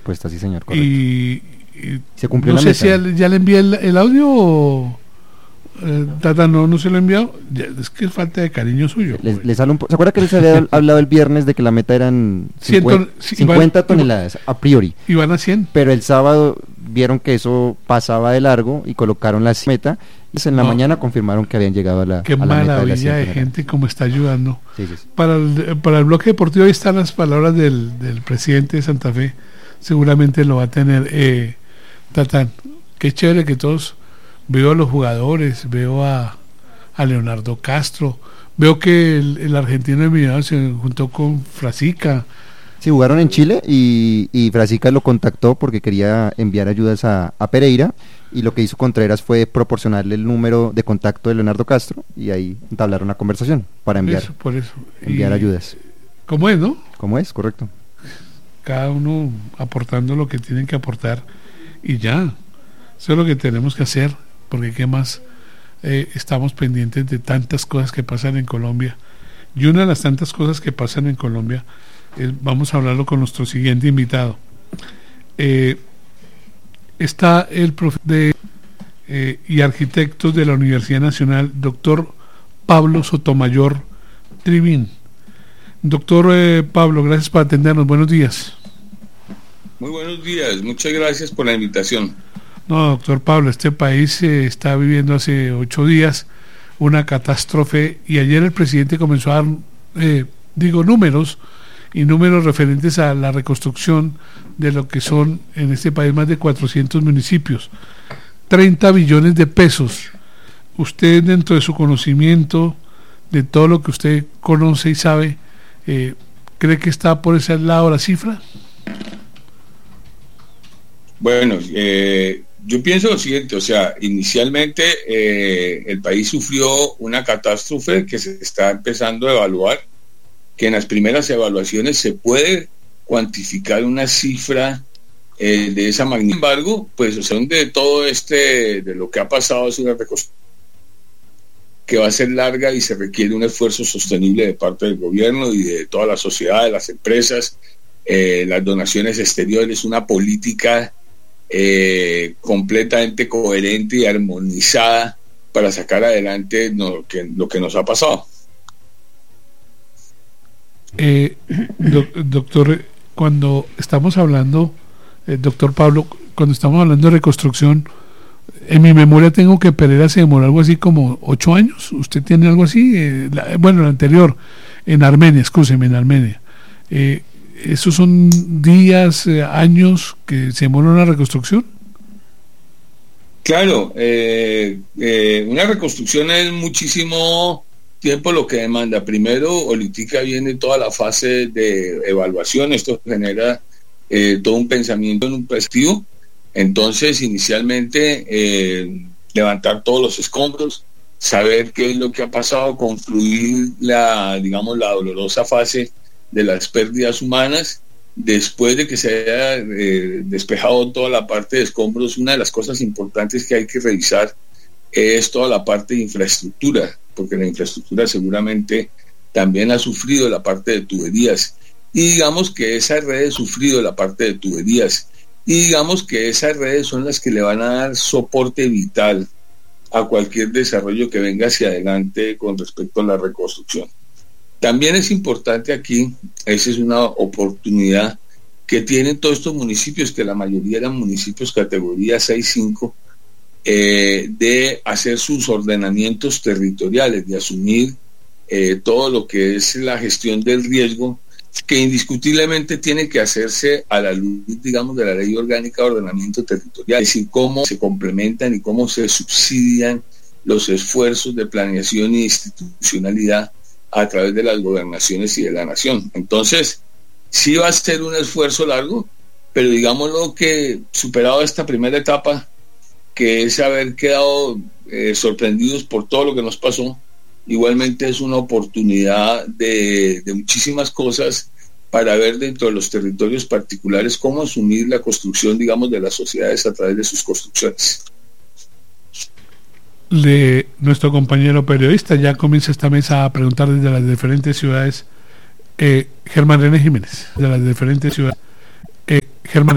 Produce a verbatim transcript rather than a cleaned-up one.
respuesta, sí señor, correcto. Y, y se cumplió no la sé meta. si ya, ya le envié el, el audio o eh, Tata no, no se lo he enviado. Ya, es que es falta de cariño suyo. Les, les sale un po- ¿Se acuerda que les había hablado el viernes de que la meta eran Ciento, cincuenta toneladas a priori? Y van a cien. Pero el sábado vieron que eso pasaba de largo y colocaron la meta y en la no. mañana confirmaron que habían llegado a la, Qué a la maravilla meta de, de, de gente como está ayudando. Sí, sí, sí. Para, el, para el bloque deportivo ahí están las palabras del, del presidente de Santa Fe. Seguramente lo va a tener eh, Tatán. Qué chévere que todos, veo a los jugadores, veo a, a Leonardo Castro, veo que el, el argentino de Millonarios se juntó con Frasica. Sí, jugaron en Chile y, y Frasica lo contactó porque quería enviar ayudas a, a Pereira, y lo que hizo Contreras fue proporcionarle el número de contacto de Leonardo Castro y ahí entablaron una conversación para enviar, eso, por eso. enviar ayudas. ¿Cómo es, no? ¿Cómo es? Correcto. Cada uno aportando lo que tienen que aportar y ya, eso es lo que tenemos que hacer, porque qué más eh, estamos pendientes de tantas cosas que pasan en Colombia, y una de las tantas cosas que pasan en Colombia es, vamos a hablarlo con nuestro siguiente invitado. Eh, está el profe de eh, y arquitecto de la Universidad Nacional, doctor Pablo Sotomayor Trivín. Doctor eh, Pablo, gracias por atendernos, buenos días. Muy buenos días, muchas gracias por la invitación. No, doctor Pablo, este país eh, está viviendo hace ocho días una catástrofe, y ayer el presidente comenzó a dar, eh, digo, números, y números referentes a la reconstrucción de lo que son en este país más de cuatrocientos municipios, treinta billones de pesos. Usted, dentro de su conocimiento, de todo lo que usted conoce y sabe, eh, ¿cree que está por ese lado la cifra? Bueno, eh, yo pienso lo siguiente, o sea, inicialmente eh, el país sufrió una catástrofe que se está empezando a evaluar, que en las primeras evaluaciones se puede cuantificar una cifra eh, de esa magnitud. Sin embargo, pues son de todo este, de lo que ha pasado, es una reconstrucción que va a ser larga y se requiere un esfuerzo sostenible de parte del gobierno y de toda la sociedad, de las empresas, eh, las donaciones exteriores, una política eh, completamente coherente y armonizada para sacar adelante lo que, lo que nos ha pasado. Eh, do, doctor, cuando estamos hablando, eh, doctor Pablo, cuando estamos hablando de reconstrucción, en mi memoria tengo que Pereira se demoró algo así como ocho años. ¿Usted tiene algo así? Eh, la, bueno, el anterior, en Armenia, escúcheme, en Armenia. Eh, ¿Esos son días, eh, años que se demora una reconstrucción? Claro, eh, eh, una reconstrucción es muchísimo tiempo lo que demanda. Primero, ahorita viene toda la fase de evaluación, esto genera eh, todo un pensamiento en un perspectivo. Entonces, inicialmente, eh, levantar todos los escombros, saber qué es lo que ha pasado, concluir la, digamos, la dolorosa fase de las pérdidas humanas. Después de que se haya eh, despejado toda la parte de escombros, una de las cosas importantes que hay que revisar es toda la parte de infraestructura, porque la infraestructura seguramente también ha sufrido la parte de tuberías, y digamos que esas redes ha sufrido la parte de tuberías, y digamos que esas redes son las que le van a dar soporte vital a cualquier desarrollo que venga hacia adelante con respecto a la reconstrucción. También es importante aquí, esa es una oportunidad que tienen todos estos municipios, que la mayoría eran municipios categoría seis cinco, eh, de hacer sus ordenamientos territoriales, de asumir eh, todo lo que es la gestión del riesgo, que indiscutiblemente tiene que hacerse a la luz, digamos, de la Ley Orgánica de Ordenamiento Territorial, es decir, cómo se complementan y cómo se subsidian los esfuerzos de planeación e institucionalidad a través de las gobernaciones y de la nación. Entonces, sí va a ser un esfuerzo largo, pero digámoslo que superado esta primera etapa, que es haber quedado eh, sorprendidos por todo lo que nos pasó, igualmente es una oportunidad de, de muchísimas cosas para ver dentro de los territorios particulares cómo asumir la construcción, digamos, de las sociedades a través de sus construcciones. De nuestro compañero periodista ya comienza esta mesa a preguntar desde las diferentes ciudades. eh, Germán René Jiménez, de las diferentes ciudades. eh, Germán